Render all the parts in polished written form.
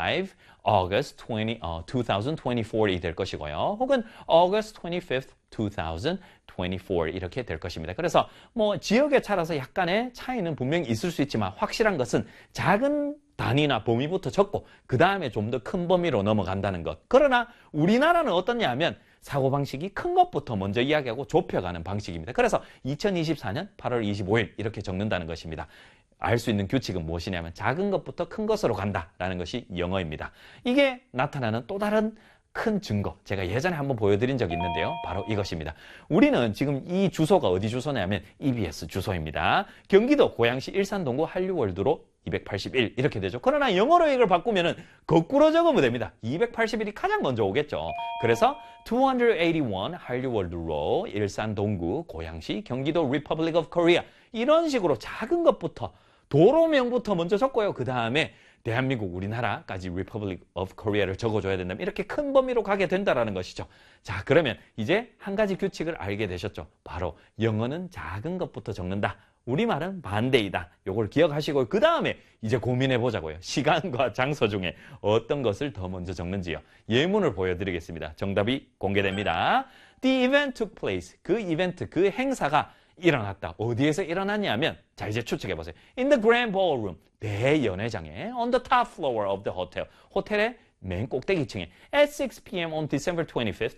August 2024이 될 것이고요. 혹은 August 25th, 2024 이렇게 될 것입니다. 그래서 뭐 지역에 따라서 약간의 차이는 분명히 있을 수 있지만 확실한 것은 작은 단위나 범위부터 적고 그 다음에 좀 더 큰 범위로 넘어간다는 것. 그러나 우리나라는 어떻냐 하면 사고방식이 큰 것부터 먼저 이야기하고 좁혀가는 방식입니다. 그래서 2024년 8월 25일 이렇게 적는다는 것입니다. 알 수 있는 규칙은 무엇이냐면 작은 것부터 큰 것으로 간다라는 것이 영어입니다. 이게 나타나는 또 다른 큰 증거, 제가 예전에 한번 보여드린 적이 있는데요. 바로 이것입니다. 우리는 지금 이 주소가 어디 주소냐면 EBS 주소입니다. 경기도 고양시 일산동구 한류월드로 281 이렇게 되죠. 그러나 영어로 이걸 바꾸면은 거꾸로 적으면 됩니다. 281이 가장 먼저 오겠죠. 그래서 281 한류월드로 일산동구 고양시 경기도 Republic of Korea 이런 식으로 작은 것부터 도로명부터 먼저 적고요. 그 다음에 대한민국 우리나라까지 Republic of Korea를 적어줘야 된다면 이렇게 큰 범위로 가게 된다는 것이죠. 자, 그러면 이제 한 가지 규칙을 알게 되셨죠. 바로 영어는 작은 것부터 적는다. 우리말은 반대이다. 요걸 기억하시고 그 다음에 이제 고민해 보자고요. 시간과 장소 중에 어떤 것을 더 먼저 적는지요. 예문을 보여드리겠습니다. 정답이 공개됩니다. The event took place. 그 이벤트, 그 행사가 일어났다. 어디에서 일어났냐면 자 이제 추측해 보세요. In the grand ballroom. 대연회장에 on the top floor of the hotel. 호텔의 맨 꼭대기층에 at 6 p.m. on December 25th,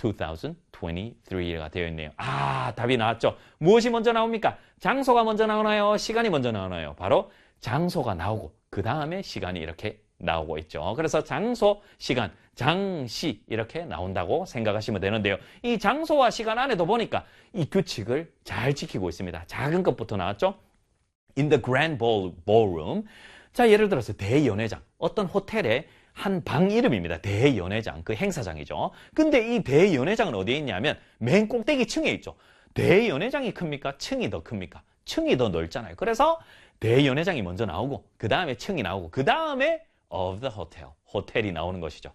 2023가 되어 있네요. 아, 답이 나왔죠. 무엇이 먼저 나옵니까? 장소가 먼저 나오나요? 시간이 먼저 나오나요? 바로 장소가 나오고 그 다음에 시간이 이렇게 나오고 있죠. 그래서 장소, 시간, 장시 이렇게 나온다고 생각하시면 되는데요. 이 장소와 시간 안에도 보니까 이 규칙을 잘 지키고 있습니다. 작은 것부터 나왔죠. In the grand ballroom. 자, 예를 들어서 대연회장. 어떤 호텔의 한 방 이름입니다. 대연회장. 그 행사장이죠. 근데 이 대연회장은 어디에 있냐면 맨 꼭대기 층에 있죠. 대연회장이 큽니까? 층이 더 큽니까? 층이 더 넓잖아요. 그래서 대연회장이 먼저 나오고 그 다음에 층이 나오고 그 다음에 of the hotel. 호텔이 나오는 것이죠.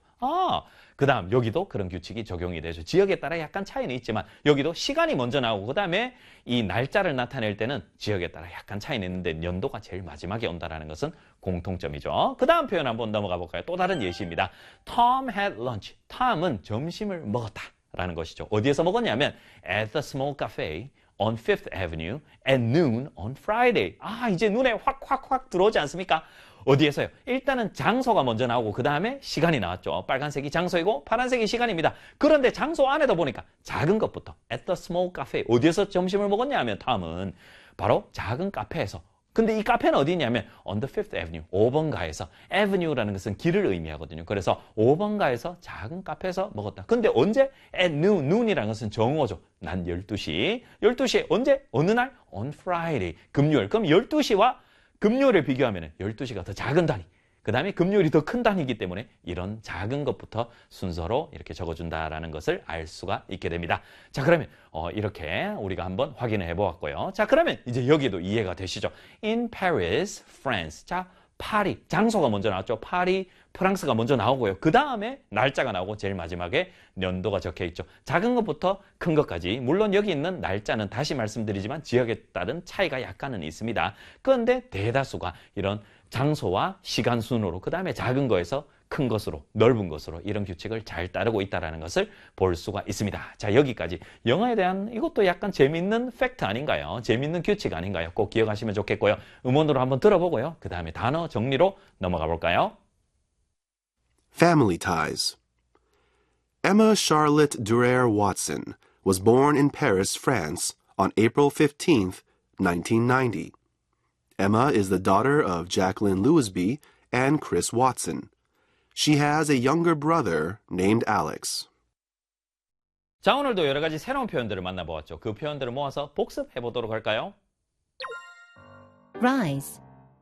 그 다음 여기도 그런 규칙이 적용이 되죠. 지역에 따라 약간 차이는 있지만 여기도 시간이 먼저 나오고 그 다음에 이 날짜를 나타낼 때는 지역에 따라 약간 차이는 있는데 연도가 제일 마지막에 온다는 것은 공통점이죠. 그 다음 표현 한번 넘어가 볼까요? 또 다른 예시입니다. Tom had lunch. 톰은 점심을 먹었다라는 것이죠. 어디에서 먹었냐면 at the small cafe on Fifth Avenue at noon on Friday. 이제 눈에 확 들어오지 않습니까? 어디에서요? 일단은 장소가 먼저 나오고 그 다음에 시간이 나왔죠. 빨간색이 장소이고 파란색이 시간입니다. 그런데 장소 안에도 보니까 작은 것부터 at the small cafe. 어디에서 점심을 먹었냐 하면 톰은 바로 작은 카페에서. 근데 이 카페는 어디 있냐면 on the Fifth Avenue, 5번가에서. avenue라는 것은 길을 의미하거든요. 그래서 5번가에서 작은 카페에서 먹었다. 근데 언제? at noon, noon이라는 것은 정오죠. 난 12시. 12시에 언제? 어느 날? on Friday, 금요일. 그럼 12시와 금요일을 비교하면 12시가 더 작은 단위. 그 다음에 금요일이 더 큰 단위이기 때문에 이런 작은 것부터 순서로 이렇게 적어준다라는 것을 알 수가 있게 됩니다. 자, 그러면 이렇게 우리가 한번 확인을 해보았고요. 자, 그러면 이제 여기도 이해가 되시죠? In Paris, France. 자, 파리. 장소가 먼저 나왔죠. 파리, 프랑스가 먼저 나오고요. 그 다음에 날짜가 나오고 제일 마지막에 연도가 적혀 있죠. 작은 것부터 큰 것까지. 물론 여기 있는 날짜는 다시 말씀드리지만 지역에 따른 차이가 약간은 있습니다. 그런데 대다수가 이런 장소와 시간 순으로 그 다음에 작은 거에서 큰 것으로 넓은 것으로 이런 규칙을 잘 따르고 있다는 것을 볼 수가 있습니다. 자, 여기까지 영어에 대한 이것도 약간 재밌는 팩트 아닌가요? 재밌는 규칙 아닌가요? 꼭 기억하시면 좋겠고요. 음원으로 한번 들어보고요. 그 다음에 단어 정리로 넘어가 볼까요? Family ties. Emma Charlotte Durer Watson was born in Paris, France on April 15th, 1990. Emma is the daughter of Jacqueline Lewisby and Chris Watson. She has a younger brother named Alex. 자, 오늘도 여러 가지 새로운 표현들을 만나보았죠. 그 표현들을 모아서 복습해 보도록 할까요? Rise.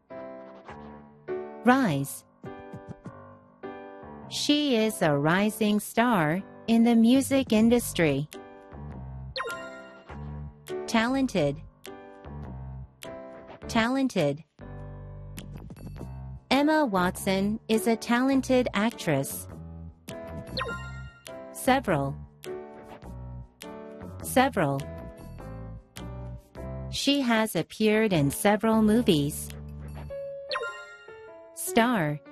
Rise. She is a rising star in the music industry. Talented. Talented. Emma Watson is a talented actress. Several. Several. She has appeared in several movies. Star.